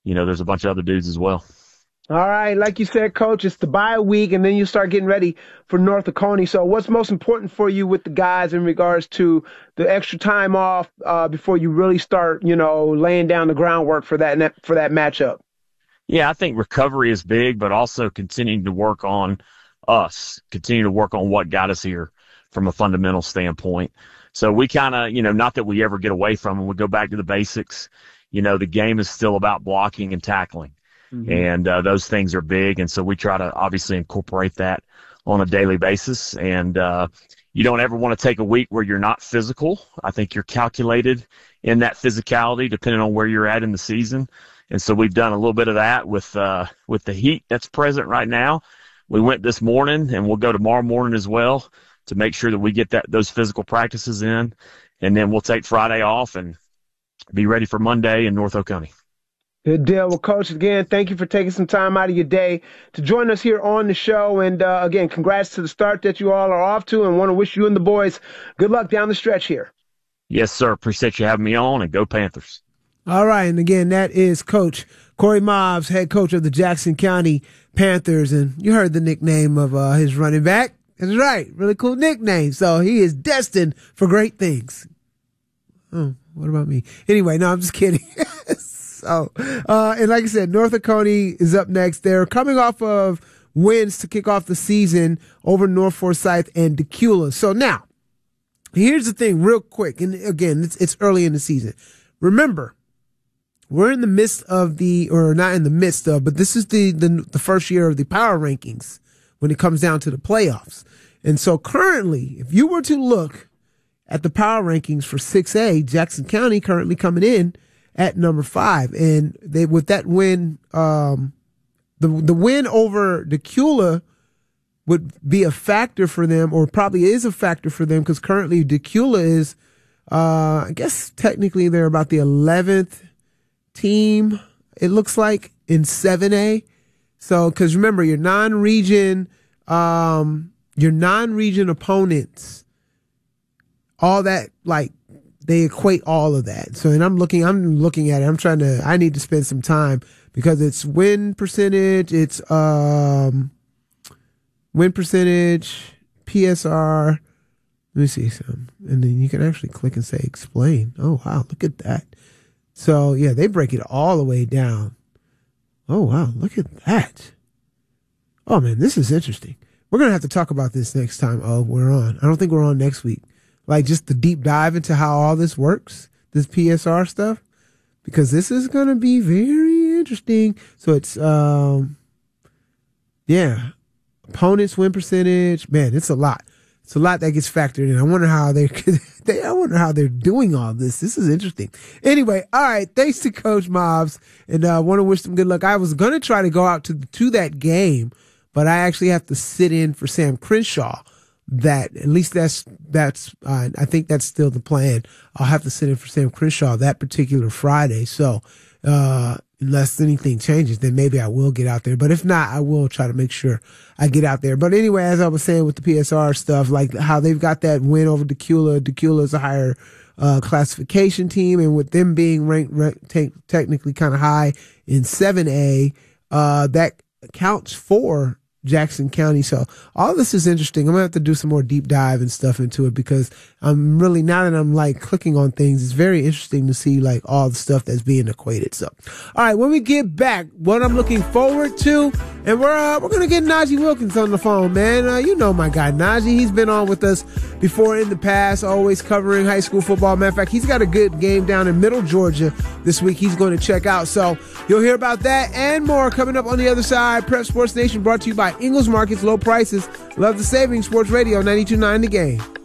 there's a bunch of other dudes as well. All right, like you said, Coach, it's the bye week, and then you start getting ready for North Oconee. So what's most important for you with the guys in regards to the extra time off before you really start, laying down the groundwork for that matchup? Yeah, I think recovery is big, but also continuing to work on us, continue to work on what got us here from a fundamental standpoint. So we kind of, not that we ever get away from them, we go back to the basics. The game is still about blocking and tackling. Mm-hmm. And those things are big, and so we try to obviously incorporate that on a daily basis. And you don't ever want to take a week where you're not physical. I think you're calculated in that physicality depending on where you're at in the season. And so we've done a little bit of that with the heat that's present right now. We went this morning, and we'll go tomorrow morning as well to make sure that we get those physical practices in. And then we'll take Friday off and be ready for Monday in North Oconee. Good deal. Well, Coach, again, thank you for taking some time out of your day to join us here on the show. And, again, congrats to the start that you all are off to, and want to wish you and the boys good luck down the stretch here. Yes, sir. Appreciate you having me on, and go Panthers. All right. And, again, that is Coach Corey Mobbs, head coach of the Jackson County Panthers. And you heard the nickname of his running back. That's right. Really cool nickname. So he is destined for great things. Oh, what about me? Anyway, no, I'm just kidding. So, and like I said, North Oconee is up next. They're coming off of wins to kick off the season over North Forsyth and Decula. So now, here's the thing real quick. And again, it's early in the season. Remember, we're in the midst of not in the midst of, but this is the first year of the power rankings when it comes down to the playoffs. And so currently, if you were to look at the power rankings for 6A, Jackson County currently coming in at number 5. And with that win, the win over Decula would be a factor for them, or probably is a factor for them, because currently Decula is, I guess technically they're about the 11th team, it looks like, in 7A. So, because remember, your non-region opponents, all that, like, they equate all of that. So, and I'm looking at it. I need to spend some time, because it's win percentage, it's win percentage, PSR. Let me see some. And then you can actually click and say explain. Oh, wow, look at that. So, yeah, they break it all the way down. Oh, wow, look at that. Oh, man, this is interesting. We're going to have to talk about this next time. Oh, we're on. I don't think we're on next week. Like, just the deep dive into how all this works, this PSR stuff, because this is going to be very interesting. So it's, opponents win percentage. Man, it's a lot. It's a lot that gets factored in. I wonder how they're doing all this. This is interesting. Anyway, all right. Thanks to Coach Mobbs, and want to wish them good luck. I was going to try to go out to that game, but I actually have to sit in for Sam Crenshaw. At least that's I think that's still the plan. I'll have to sit in for Sam Crenshaw that particular Friday. So, unless anything changes, then maybe I will get out there. But if not, I will try to make sure I get out there. But anyway, as I was saying with the PSR stuff, like how they've got that win over Decula is a higher classification team, and with them being ranked technically kind of high in 7A, that counts for Jackson County. So all this is interesting. I'm gonna have to do some more deep dive and stuff into it, because I'm really, now that I'm like clicking on things, it's very interesting to see like all the stuff that's being equated. So, all right, when we get back, what I'm looking forward to, and we're gonna get Najee Wilkins on the phone, man. You know my guy Najee. He's been on with us before in the past, always covering high school football. Matter of fact, he's got a good game down in Middle Georgia this week. He's going to check out. So you'll hear about that and more coming up on the other side. Prep Sports Nation brought to you by Ingles Markets, low prices. Love the savings. Sports Radio 92.9 The Game.